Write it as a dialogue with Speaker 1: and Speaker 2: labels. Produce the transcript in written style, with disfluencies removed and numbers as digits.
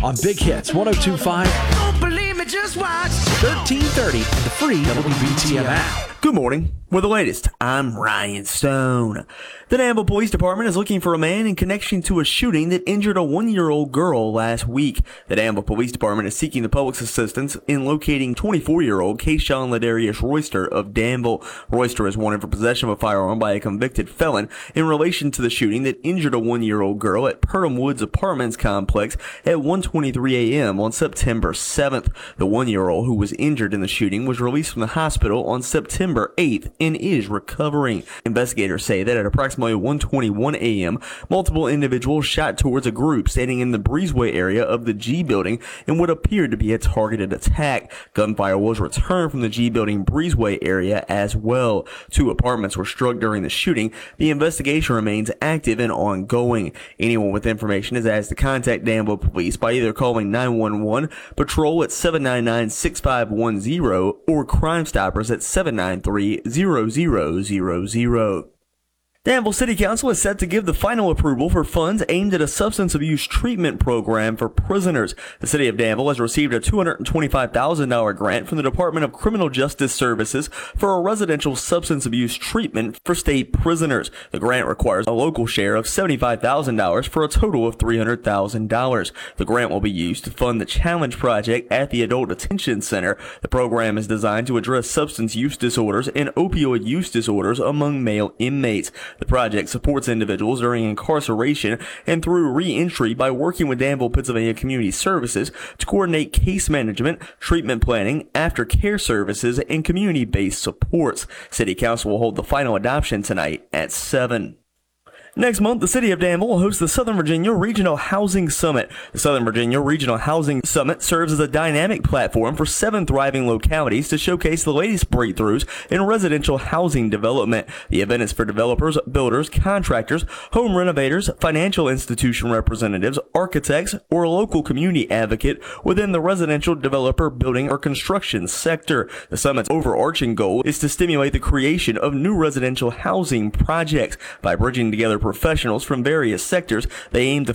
Speaker 1: on Big Hits 102.5.
Speaker 2: Don't believe me, just watch.
Speaker 1: 1330 and the free WBTM app.
Speaker 3: Good morning. With the latest, I'm Ryan Stone. The Danville Police Department is looking for a man in connection to a shooting that injured a 1-year-old girl last week. The Danville Police Department is seeking the public's assistance in locating 24-year-old Kayshawn Ladarius Royster of Danville. Royster is wanted for possession of a firearm by a convicted felon in relation to the shooting that injured a 1-year-old girl at Purdham Woods Apartments Complex at 1:23 a.m. on September 7th. The 1-year-old who was injured in the shooting was released from the hospital on September 8th and is recovering. Investigators say that at approximately 1:21 a.m., multiple individuals shot towards a group standing in the breezeway area of the G building in what appeared to be a targeted attack. Gunfire was returned from the G building breezeway area as well. 2 apartments were struck during the shooting. The investigation remains active and ongoing. Anyone with information is asked to contact Danville Police by either calling 911, patrol at 799-6510, or Crime Stoppers at 793-0000. Danville City Council is set to give the final approval for funds aimed at a substance abuse treatment program for prisoners. The City of Danville has received a $225,000 grant from the Department of Criminal Justice Services for a residential substance abuse treatment for state prisoners. The grant requires a local share of $75,000 for a total of $300,000. The grant will be used to fund the Challenge Project at the Adult Detention Center. The program is designed to address substance use disorders and opioid use disorders among male inmates. The project supports individuals during incarceration and through re-entry by working with Danville, Pennsylvania Community Services to coordinate case management, treatment planning, aftercare services, and community-based supports. City Council will hold the final adoption tonight at 7. Next month, the City of Danville will host the Southern Virginia Regional Housing Summit. The Southern Virginia Regional Housing Summit serves as a dynamic platform for 7 thriving localities to showcase the latest breakthroughs in residential housing development. The event is for developers, builders, contractors, home renovators, financial institution representatives, architects, or a local community advocate within the residential developer, building, or construction sector. The summit's overarching goal is to stimulate the creation of new residential housing projects. By bridging together professionals from various sectors, they aim to